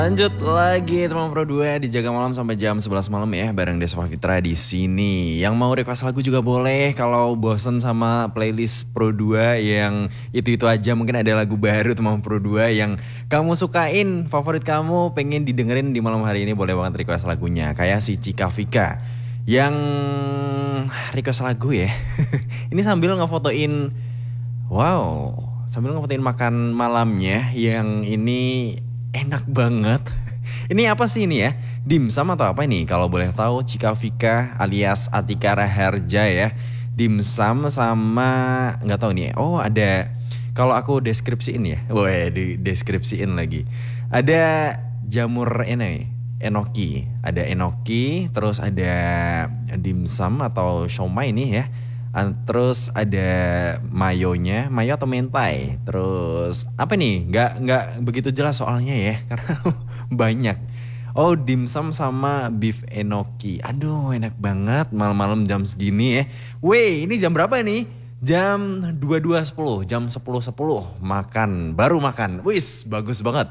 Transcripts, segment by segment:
Lanjut lagi teman Pro 2 di Jaga Malam sampai jam 11 malam ya bareng Desa Fitra di sini. Yang mau request lagu juga boleh kalau bosen sama playlist Pro 2 yang itu-itu aja, mungkin ada lagu baru teman Pro 2 yang kamu sukain, favorit kamu pengen didengerin di malam hari ini, boleh banget request lagunya. Kayak si Cika Vika yang request lagu ya. Ini sambil ngefotoin, wow, sambil ngefotoin makan malamnya yang ini enak banget. Ini apa sih ini ya? Dimsum atau apa ini? Kalau boleh tahu Cika Vika alias Atika Raharja ya. Dimsum sama nggak tahu nih. Oh ada. Kalau aku deskripsiin ya. Wah di deskripsiin lagi. Ada jamur enoki. Ada enoki. Terus ada dimsum atau siomay nih ya. Terus ada mayonya, mayo atau mentai. Terus apa nih? Nggak begitu jelas soalnya ya, karena banyak. Oh, dimsum sama beef enoki. Aduh, enak banget malam-malam jam segini ya. Weh, ini jam berapa nih? Jam 22.10, jam 10.10 makan, baru makan. Wis, bagus banget.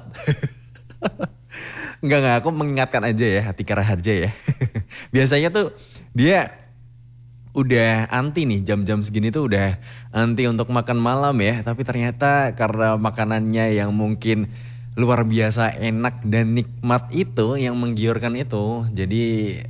Enggak, aku mengingatkan aja ya, Atika Raharja ya. Biasanya tuh dia udah anti nih jam-jam segini tuh udah anti untuk makan malam ya. Tapi ternyata karena makanannya yang mungkin luar biasa enak dan nikmat itu, yang menggiurkan itu, jadi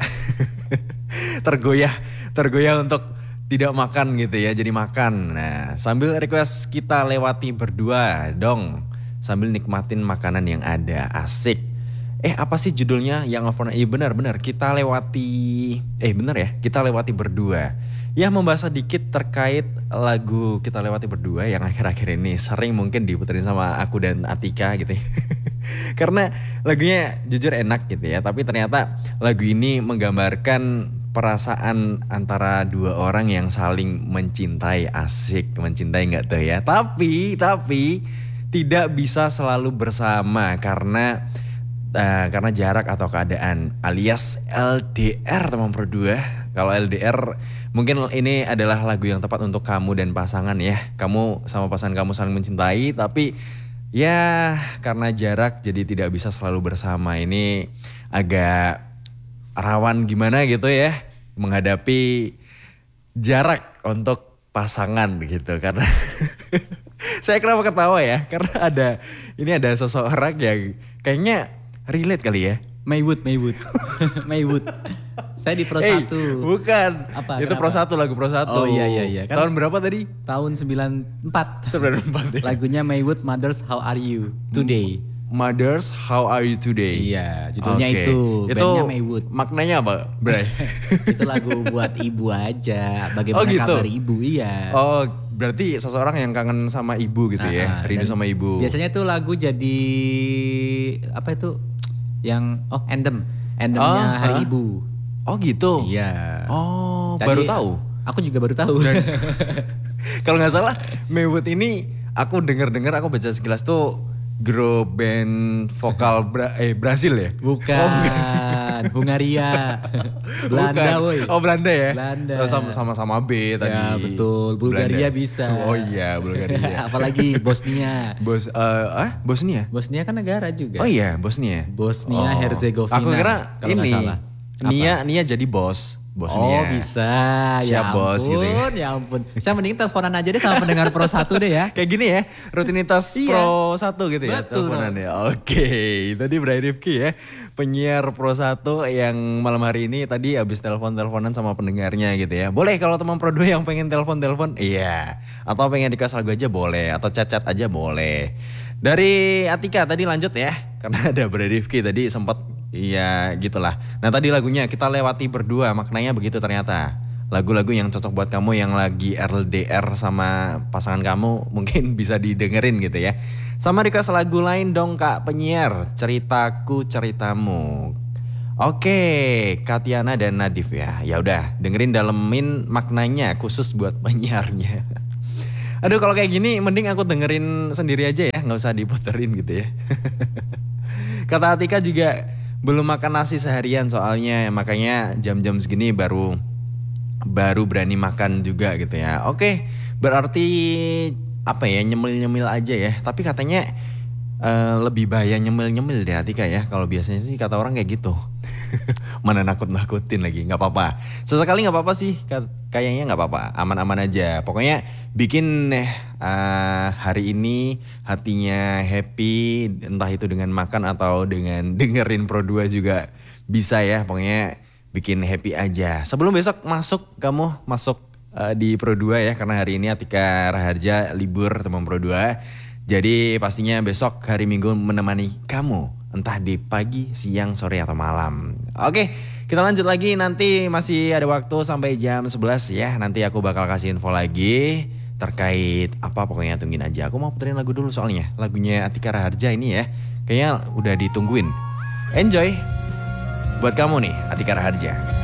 tergoyah untuk tidak makan gitu ya, jadi makan. Nah sambil request kita lewati berdua dong, sambil nikmatin makanan yang ada, asik. Apa sih judulnya yang over? Benar kita lewati benar ya, kita lewati berdua. Ya membahas sedikit terkait lagu Kita Lewati Berdua yang akhir-akhir ini sering mungkin diputerin sama aku dan Atika gitu ya. Karena lagunya jujur enak gitu ya, tapi ternyata lagu ini menggambarkan perasaan antara dua orang yang saling mencintai. Asik, mencintai nggak tuh ya? Tapi tidak bisa selalu bersama karena jarak atau keadaan, alias LDR teman Pro 2. Kalau LDR mungkin ini adalah lagu yang tepat untuk kamu dan pasangan ya. Kamu sama pasangan kamu saling mencintai, tapi ya karena jarak jadi tidak bisa selalu bersama. Ini agak rawan gimana gitu ya menghadapi jarak untuk pasangan gitu. Karena saya kenapa ketawa ya, karena ada seseorang yang kayaknya relate kali ya. Maywood. Maywood. Saya di Pro 1. Bukan. Apa? Itu Kenapa? Pro 1, lagu Pro 1. Oh iya. Kan tahun berapa tadi? Tahun 94. 94 ya. Lagunya Maywood, Mothers How Are You Today. Mothers How Are You Today. Iya, judulnya Okay. itu. Itu Bandnya Maywood. maknanya apa, Bray? Itu lagu buat ibu aja. Bagaimana gitu? kabar ibu, iya. Oh, berarti seseorang yang kangen sama ibu gitu ya. Rindu sama ibu. Biasanya tuh lagu jadi apa itu? Yang Endemnya Hari Ibu. Oh gitu. Iya. Oh, Tadi, baru tahu. Aku juga baru tahu. Kalau nggak salah, Maywood ini aku dengar aku baca sekilas tuh grup band vokal Brasil ya? Bukan. Oh, bukan. Hungaria. Belanda woi. Oh Belanda ya? Belanda. Oh, sama B tadi. Ya betul. Bulgaria Belanda. bisa. Oh iya Bulgaria. Apalagi Bosnia. Bosnia? Bosnia kan negara juga. Oh iya Bosnia. Bosnia Herzegovina. Aku kira kalau ini nggak salah. Nia jadi bos. Bosnia. Oh bisa. Siap, ya bos, ampun, gitu ya ampun. Saya mending teleponan aja deh sama pendengar Pro 1 deh ya. Kayak gini ya, rutinitas Iya. Pro 1 gitu ya. Betul. Teleponan ya. Oke, tadi Bray Rifki ya, penyiar Pro 1 yang malam hari ini tadi habis teleponan sama pendengarnya gitu ya. Boleh kalau teman Pro 2 yang pengen telepon, iya. Atau pengen dikasih lagu aja boleh, atau chat-chat aja boleh. Dari Atika tadi lanjut ya, karena ada Bray Rifki tadi sempat. Iya gitulah. Nah tadi lagunya Kita Lewati Berdua, maknanya begitu ternyata. Lagu-lagu yang cocok buat kamu yang lagi LDR sama pasangan kamu mungkin bisa didengerin gitu ya. Sama request lagu lain dong Kak penyiar, Ceritaku Ceritamu. Oke, Katiana dan Nadif ya. Ya udah, dengerin dalemin maknanya khusus buat penyiarnya. Aduh kalau kayak gini mending aku dengerin sendiri aja ya, nggak usah diputerin gitu ya. Kata Atika juga belum makan nasi seharian soalnya, makanya jam-jam segini baru berani makan juga gitu ya. Oke, berarti apa ya, nyemil-nyemil aja ya. Tapi katanya lebih bahaya nyemil-nyemil deh Atika ya. Kalau biasanya sih kata orang kayak gitu. Mana nakut-nakutin lagi, nggak apa-apa. Sesekali nggak apa-apa sih, kayaknya nggak apa-apa, aman-aman aja. Pokoknya bikin hari ini hatinya happy, entah itu dengan makan atau dengan dengerin Pro 2 juga bisa ya. Pokoknya bikin happy aja. Sebelum besok kamu masuk di Pro 2 ya, karena hari ini Atika Raharja libur teman Pro 2. Jadi pastinya besok hari Minggu menemani kamu, entah di pagi, siang, sore, atau malam. Oke, kita lanjut lagi, nanti masih ada waktu sampai jam 11 ya. Nanti aku bakal kasih info lagi terkait apa, pokoknya tungguin aja. Aku mau puterin lagu dulu soalnya, lagunya Atika Raharja ini ya, kayaknya udah ditungguin. Enjoy buat kamu nih, Atika Raharja.